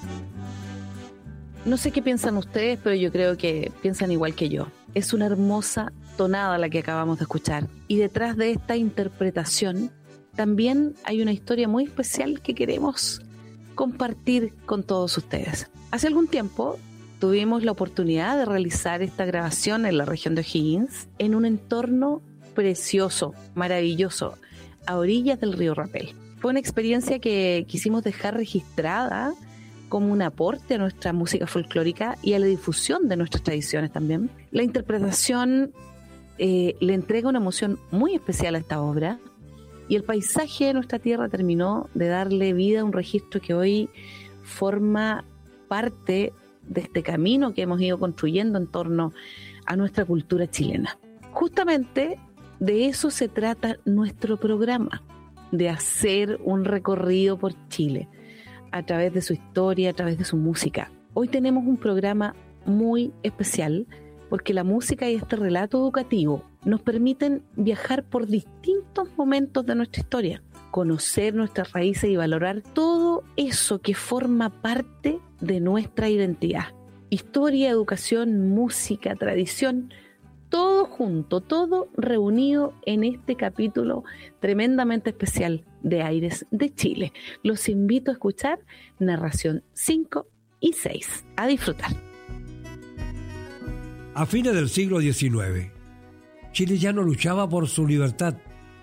No sé qué piensan ustedes, pero yo creo que piensan igual que yo. Es una hermosa tonada la que acabamos de escuchar. Y detrás de esta interpretación también hay una historia muy especial que queremos compartir con todos ustedes. Hace algún tiempo tuvimos la oportunidad de realizar esta grabación en la región de O'Higgins en un entorno precioso, maravilloso, a orillas del río Rapel. Fue una experiencia que quisimos dejar registrada como un aporte a nuestra música folclórica y a la difusión de nuestras tradiciones también. La interpretación le entrega una emoción muy especial a esta obra y el paisaje de nuestra tierra terminó de darle vida a un registro que hoy forma parte de este camino que hemos ido construyendo en torno a nuestra cultura chilena. Justamente de eso se trata nuestro programa, de hacer un recorrido por Chile a través de su historia, a través de su música. Hoy tenemos un programa muy especial porque la música y este relato educativo nos permiten viajar por distintos momentos de nuestra historia, conocer nuestras raíces y valorar todo eso que forma parte de nuestra identidad. Historia, educación, música, tradición, todo junto, todo reunido en este capítulo tremendamente especial de Aires de Chile. Los invito a escuchar narración 5 y 6. A disfrutar. A fines del siglo XIX, Chile ya no luchaba por su libertad.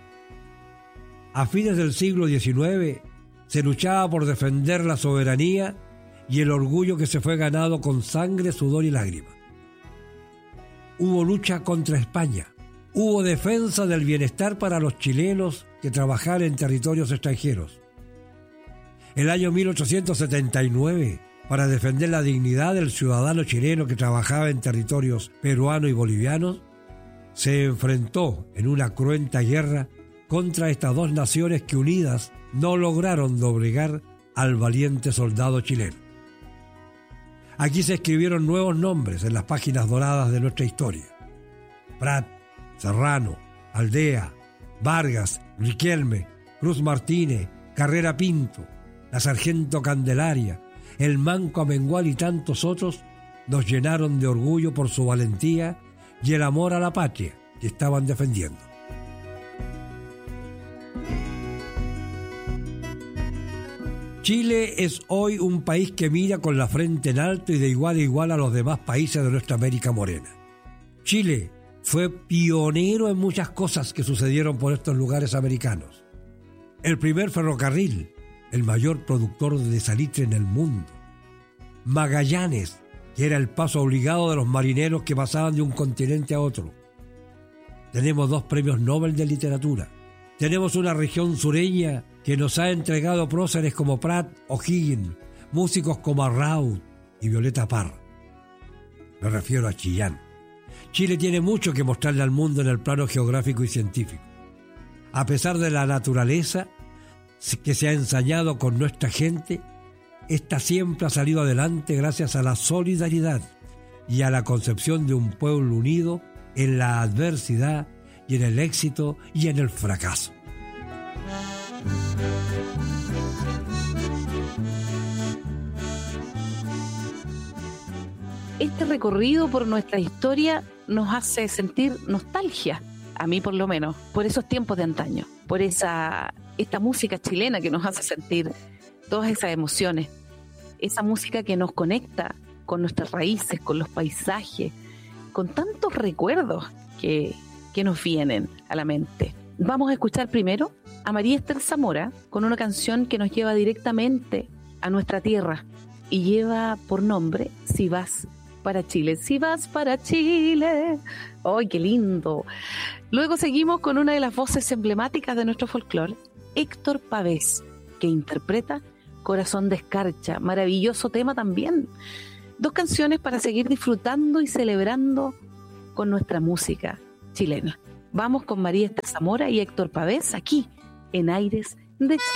A fines del siglo XIX se luchaba por defender la soberanía y el orgullo que se fue ganado con sangre, sudor y lágrimas. Hubo lucha contra España, hubo defensa del bienestar para los chilenos que trabajaban en territorios extranjeros. El año 1879, para defender la dignidad del ciudadano chileno que trabajaba en territorios peruanos y bolivianos, se enfrentó en una cruenta guerra contra estas dos naciones que unidas no lograron doblegar al valiente soldado chileno. Aquí se escribieron nuevos nombres en las páginas doradas de nuestra historia. Prat, Serrano, Aldea, Vargas, Riquelme, Cruz Martínez, Carrera Pinto, la Sargento Candelaria, el Manco Amengual y tantos otros nos llenaron de orgullo por su valentía y el amor a la patria que estaban defendiendo. Chile es hoy un país que mira con la frente en alto y de igual a igual a los demás países de nuestra América morena. Chile fue pionero en muchas cosas que sucedieron por estos lugares americanos. El primer ferrocarril, el mayor productor de salitre en el mundo. Magallanes, que era el paso obligado de los marineros que pasaban de un continente a otro. Tenemos 2 premios Nobel de literatura. Tenemos una región sureña que nos ha entregado próceres como Prat, O'Higgins, músicos como Arraud y Violeta Parra. Me refiero a Chillán. Chile tiene mucho que mostrarle al mundo en el plano geográfico y científico. A pesar de la naturaleza que se ha ensañado con nuestra gente, esta siempre ha salido adelante gracias a la solidaridad y a la concepción de un pueblo unido en la adversidad y en el éxito y en el fracaso. Este recorrido por nuestra historia nos hace sentir nostalgia, a mí por lo menos, por esos tiempos de antaño, por esta música chilena que nos hace sentir todas esas emociones, esa música que nos conecta con nuestras raíces, con los paisajes, con tantos recuerdos que nos vienen a la mente. Vamos a escuchar primero a María Esther Zamora con una canción que nos lleva directamente a nuestra tierra y lleva por nombre Si vas para Chile. Si vas para Chile. ¡Ay, qué lindo! Luego seguimos con una de las voces emblemáticas de nuestro folclore, Héctor Pavés, que interpreta Corazón de Escarcha. Maravilloso tema también. 2 canciones para seguir disfrutando y celebrando con nuestra música chilena. Vamos con María Esther Zamora y Héctor Pavés aquí en Aires de Chile.